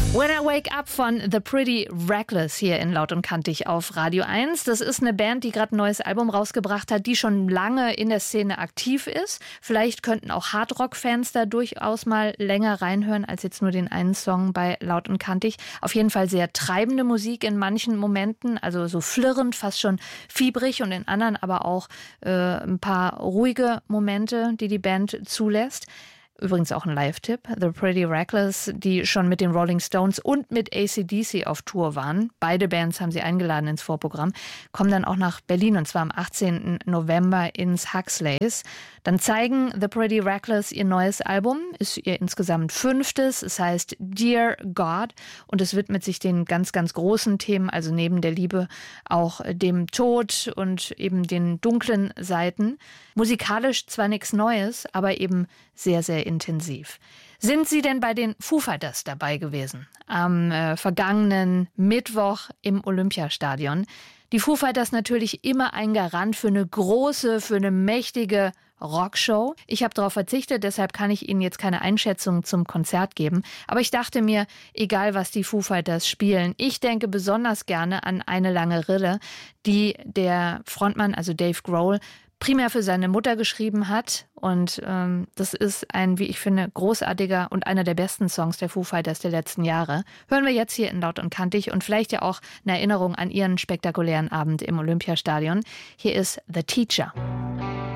When I Wake Up von The Pretty Reckless hier in Laut und Kantig auf Radio 1. Das ist eine Band, die gerade ein neues Album rausgebracht hat, die schon lange in der Szene aktiv ist. Vielleicht könnten auch Hardrock-Fans da durchaus mal länger reinhören als jetzt nur den einen Song bei Laut und Kantig. Auf jeden Fall sehr treibende Musik in manchen Momenten, also so flirrend, fast schon fiebrig und in anderen aber auch ein paar ruhige Momente, die die Band zulässt. Übrigens auch ein Live-Tipp. The Pretty Reckless, die schon mit den Rolling Stones und mit AC/DC auf Tour waren. Beide Bands haben sie eingeladen ins Vorprogramm. Kommen dann auch nach Berlin und zwar am 18. November ins Huxleys. Dann zeigen The Pretty Reckless ihr neues Album. Ist ihr insgesamt 5. Es heißt Dear God und es widmet sich den ganz, ganz großen Themen, also neben der Liebe auch dem Tod und eben den dunklen Seiten. Musikalisch zwar nichts Neues, aber eben sehr, sehr intensiv. Sind Sie denn bei den Foo Fighters dabei gewesen? Am vergangenen Mittwoch im Olympiastadion. Die Foo Fighters natürlich immer ein Garant für eine große, für eine mächtige Rockshow. Ich habe darauf verzichtet, deshalb kann ich Ihnen jetzt keine Einschätzung zum Konzert geben. Aber ich dachte mir, egal was die Foo Fighters spielen, ich denke besonders gerne an Eine lange Rille, die der Frontmann, also Dave Grohl, primär für seine Mutter geschrieben hat. Und das ist ein, wie ich finde, großartiger und einer der besten Songs der Foo Fighters der letzten Jahre. Hören wir jetzt hier in Laut und Kantig und vielleicht ja auch eine Erinnerung an ihren spektakulären Abend im Olympiastadion. Hier ist The Teacher.